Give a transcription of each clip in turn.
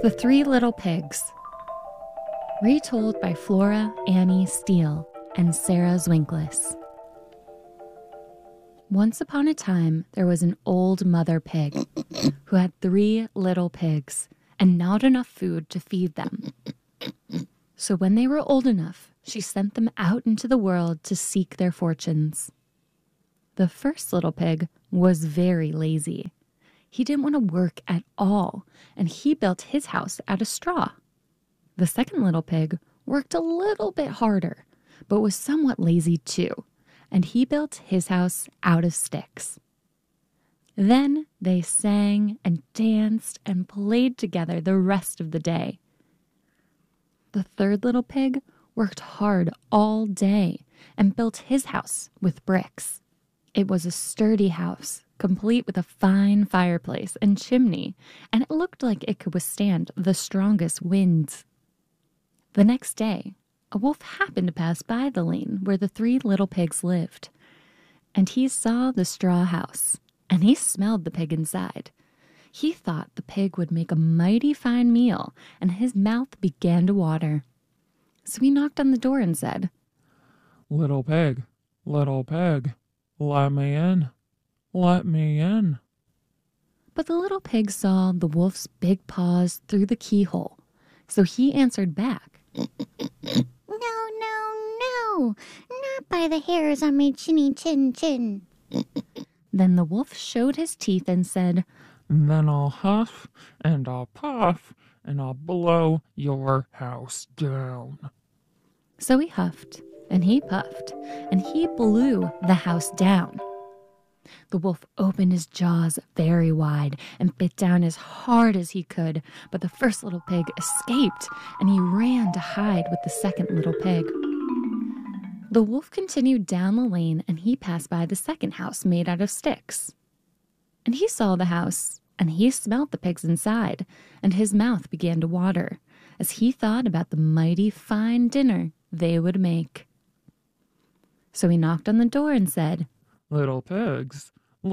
The Three Little Pigs. Retold by Flora Annie Steele and Sarah Zwinklis. Once upon a time, there was an old mother pig who had 3 little pigs and not enough food to feed them. So when they were old enough, she sent them out into the world to seek their fortunes. The first little pig was very lazy. He didn't want to work at all, and he built his house out of straw. The second little pig worked a little bit harder, but was somewhat lazy too, and he built his house out of sticks. Then they sang and danced and played together the rest of the day. The third little pig worked hard all day and built his house with bricks. It was a sturdy house, complete with a fine fireplace and chimney, and it looked like it could withstand the strongest winds. The next day, a wolf happened to pass by the lane where the 3 little pigs lived, and he saw the straw house, and he smelled the pig inside. He thought the pig would make a mighty fine meal, and his mouth began to water. So he knocked on the door and said, Little pig, let me in, let me in. But the little pig saw the wolf's big paws through the keyhole, so he answered back, No, not by the hairs on my chinny chin. Then the wolf showed his teeth and said, Then I'll huff and I'll puff and I'll blow your house down. So he huffed and he puffed and he blew the house down. The wolf opened his jaws very wide and bit down as hard as he could, but the first little pig escaped and he ran to hide with the second little pig. The wolf continued down the lane and he passed by the second house made out of sticks. And he saw the house and he smelled the pigs inside, and his mouth began to water as he thought about the mighty fine dinner they would make. So he knocked on the door and said, Little pigs,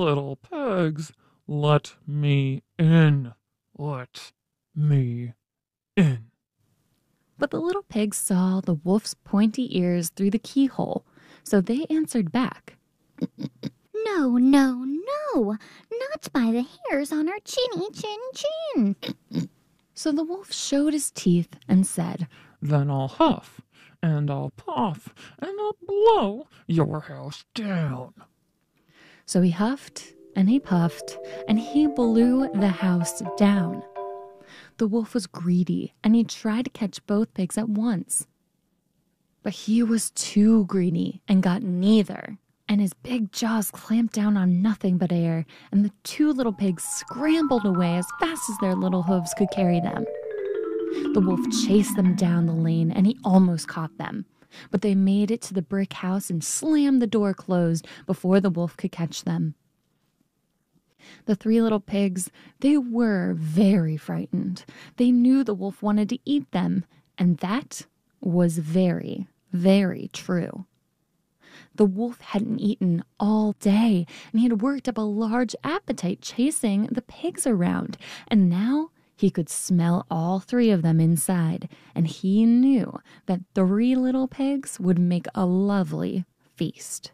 let me in, let me in. But the little pigs saw the wolf's pointy ears through the keyhole, so they answered back, No, not by the hairs on our chinny chin. So the wolf showed his teeth and said, Then I'll huff and I'll puff and I'll blow your house down. So he huffed and he puffed and he blew the house down. The wolf was greedy and he tried to catch both pigs at once. But he was too greedy and got neither, and his big jaws clamped down on nothing but air, and the 2 little pigs scrambled away as fast as their little hooves could carry them. The wolf chased them down the lane and he almost caught them, but they made it to the brick house and slammed the door closed before the wolf could catch them. The 3 little pigs, they were very frightened. They knew the wolf wanted to eat them, and that was very, very true. The wolf hadn't eaten all day, and he had worked up a large appetite chasing the pigs around, and now he could smell all 3 of them inside, and he knew that 3 little pigs would make a lovely feast.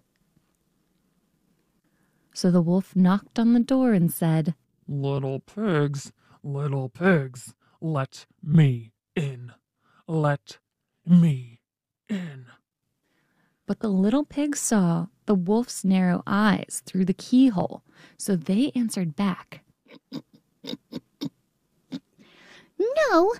So the wolf knocked on the door and said, Little pigs, let me in, let me in. But the little pigs saw the wolf's narrow eyes through the keyhole, so they answered back, No,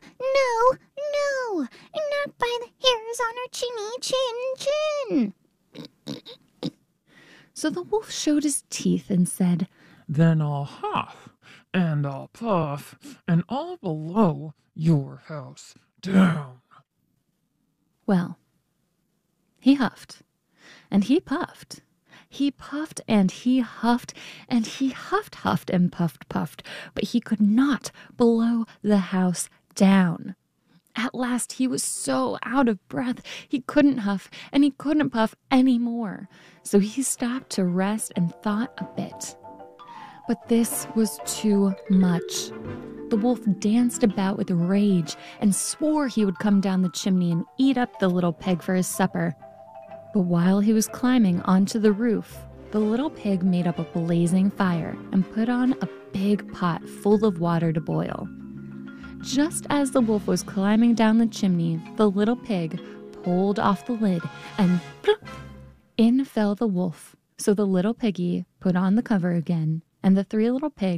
not by the hairs on our chinny chin. So the wolf showed his teeth and said, Then I'll huff and I'll puff and I'll blow your house down. Well, he huffed and he puffed. He puffed and he huffed and he huffed and puffed, but he could not blow the house down. At last he was so out of breath he couldn't huff and he couldn't puff anymore. So he stopped to rest and thought a bit. But this was too much. The wolf danced about with rage and swore he would come down the chimney and eat up the little pig for his supper. But while he was climbing onto the roof, the little pig made up a blazing fire and put on a big pot full of water to boil. Just as the wolf was climbing down the chimney, the little pig pulled off the lid and plop, in fell the wolf. So the little piggy put on the cover again, and the three little pigs